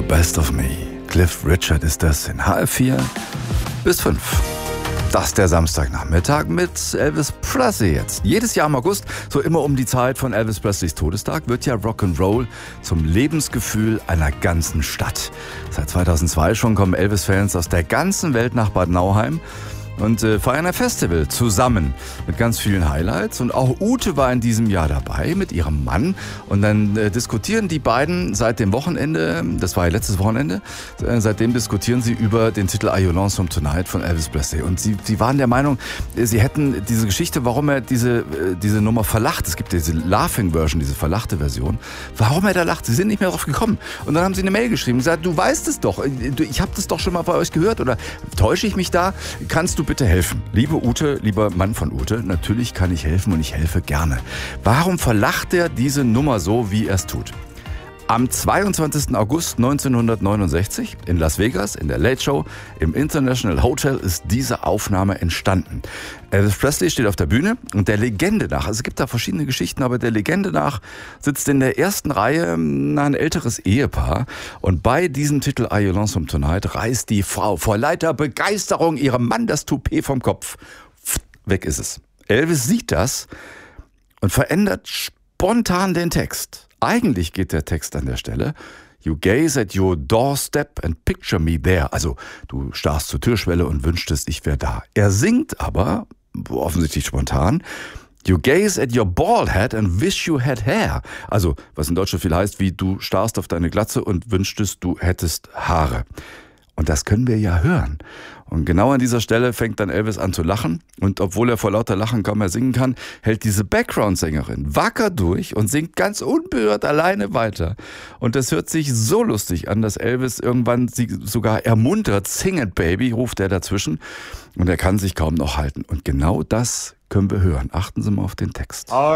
Best of Me. Cliff Richard ist das in H4 bis 5. Das ist der Samstagnachmittag mit Elvis Presley jetzt. Jedes Jahr im August, so immer um die Zeit von Elvis Presleys Todestag, wird ja Rock'n'Roll zum Lebensgefühl einer ganzen Stadt. Seit 2002 schon kommen Elvis-Fans aus der ganzen Welt nach Bad Nauheim und feiern ein Festival zusammen mit ganz vielen Highlights. Und auch Ute war in diesem Jahr dabei mit ihrem Mann. Und dann diskutieren die beiden seit dem Wochenende, das war ja letztes Wochenende, seitdem diskutieren sie über den Titel Are You Lonesome Tonight von Elvis Presley. Und sie waren der Meinung, sie hätten diese Geschichte, warum er diese Nummer verlacht, es gibt diese Laughing-Version, diese verlachte Version, warum er da lacht, sie sind nicht mehr drauf gekommen. Und dann haben sie eine Mail geschrieben und gesagt, du weißt es doch, ich habe das doch schon mal bei euch gehört, oder täusche ich mich da? Kannst du bitte helfen? Liebe Ute, lieber Mann von Ute, natürlich kann ich helfen und ich helfe gerne. Warum verlacht er diese Nummer so, wie er es tut? Am 22. August 1969 in Las Vegas, in der Late Show, im International Hotel ist diese Aufnahme entstanden. Elvis Presley steht auf der Bühne und der Legende nach, also es gibt da verschiedene Geschichten, aber der Legende nach sitzt in der ersten Reihe ein älteres Ehepaar und bei diesem Titel Are You Lonesome Tonight reißt die Frau vor lauter Begeisterung ihrem Mann das Toupet vom Kopf. Weg ist es. Elvis sieht das und verändert spontan den Text. Eigentlich geht der Text an der Stelle: You gaze at your doorstep and picture me there. Also, du starrst zur Türschwelle und wünschtest, ich wäre da. Er singt aber, offensichtlich spontan, You gaze at your bald head and wish you had hair. Also, was in Deutsch so viel heißt wie, du starrst auf deine Glatze und wünschtest, du hättest Haare. Und das können wir ja hören. Und genau an dieser Stelle fängt dann Elvis an zu lachen. Und obwohl er vor lauter Lachen kaum mehr singen kann, hält diese Background-Sängerin wacker durch und singt ganz unberührt alleine weiter. Und das hört sich so lustig an, dass Elvis irgendwann sie sogar ermuntert. Sing it, baby, ruft er dazwischen. Und er kann sich kaum noch halten. Und genau das können wir hören. Achten Sie mal auf den Text.